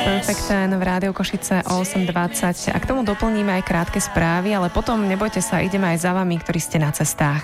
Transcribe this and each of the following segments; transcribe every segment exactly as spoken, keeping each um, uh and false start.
Perfect Ten v Rádiu Košice o osem dvadsať. A k tomu doplníme aj krátke správy, ale potom nebojte sa, ideme aj za vami, ktorí ste na cestách.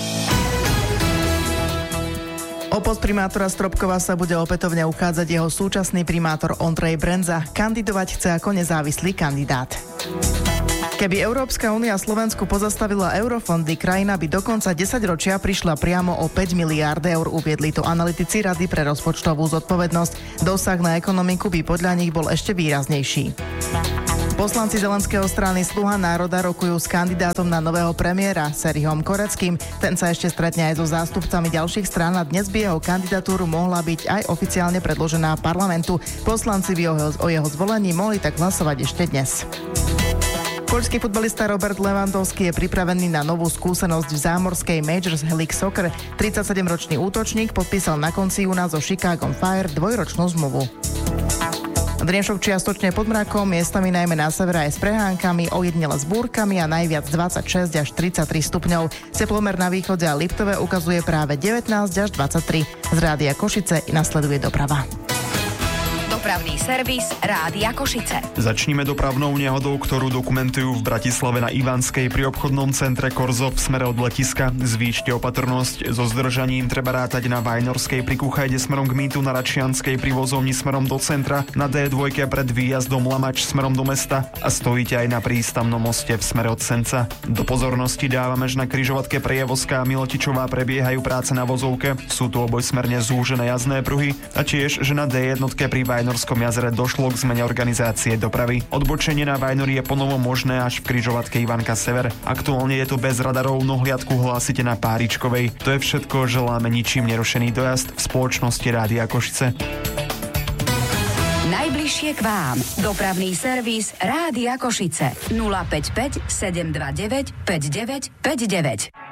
O post primátora Stropkova sa bude opätovne uchádzať jeho súčasný primátor Ondrej Brendza. Kandidovať chce ako nezávislý kandidát. Keby Európska únia Slovensku pozastavila eurofondy, krajina by do konca desaťročia prišla priamo o päť miliárd eur, uviedli to analytici Rady pre rozpočtovú zodpovednosť. Dosah na ekonomiku by podľa nich bol ešte výraznejší. Poslanci Zelenského strany Sluha národa rokujú s kandidátom na nového premiéra Serhijom Koreckým. Ten sa ešte stretne aj so zástupcami ďalších strán a dnes by jeho kandidatúru mohla byť aj oficiálne predložená parlamentu. Poslanci by o jeho, o jeho zvolení mohli tak hlasovať ešte dnes. Poľský futbalista Robert Lewandowski je pripravený na novú skúsenosť v zámorskej Majors League Soccer. tridsaťsedemročný útočník podpísal na konci júna so Chicagom Fire dvojročnú zmluvu. Dnešok čiastočne pod mrakom, miestami najmä na severe aj s prehánkami, ojedinele s búrkami a najviac dvadsaťšesť až tridsaťtri stupňov. Teplomer na východe a Liptove ukazuje práve devätnásť až dvadsaťtri. Z Rádia Košice nasleduje doprava. Dopravný servis Rádia Košice. Začníme dopravnou nehodou, ktorú dokumentujú v Bratislave na Ivanskej pri obchodnom centre Korzo v smere od letiska. Zvýšte opatrnosť, so zdržaním treba rátať na Vajnorskej pri Kuchajde smerom k mýtu, na Račianskej pri vozovni smerom do centra, na dé dva pred výjazdom Lamač smerom do mesta a stojíte aj na prístavnom moste v smere od Senca. Do pozornosti dávame, že na križovatke Prejavoská a Milotičová prebiehajú práce na vozovke. Sú tu obojsmerne zúžené jazdné pruhy a tiež, že na dé jedna pri Vajnorskom V Vajnorskom jazere došlo k zmene organizácie dopravy. Odbočenie na Vajnori je ponovo možné až v križovatke Ivanka Sever. Aktuálne je to bez radarov, no hliadku hlásite na Páričkovej. To je všetko, želáme ničím nerušený dojazd v spoločnosti Rádia Košice. Najbližšie k vám. Dopravný servis Rádia Košice. nula päť päť sedem dva deväť päť deväť päť deväť.